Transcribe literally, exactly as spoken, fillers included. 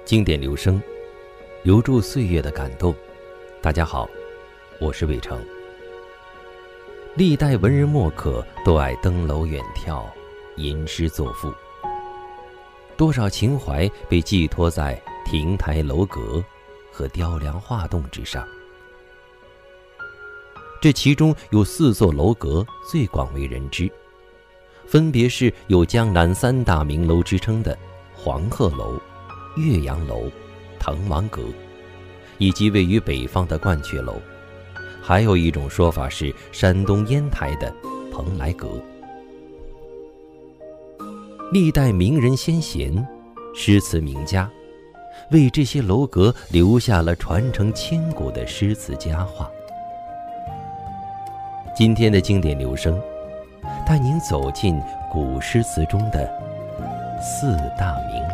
经典留声，留住岁月的感动。大家好，我是伟成。历代文人墨客都爱登楼远眺，吟诗作赋，多少情怀被寄托在亭台楼阁和雕梁画栋之上。这其中有四座楼阁最广为人知，分别是有江南三大名楼之称的黄鹤楼、岳阳楼、滕王阁，以及位于北方的鹳雀楼。还有一种说法是山东烟台的蓬莱阁。历代名人先贤、诗词名家为这些楼阁留下了传承千古的诗词佳话。今天的经典留声，带您走进古诗词中的四大名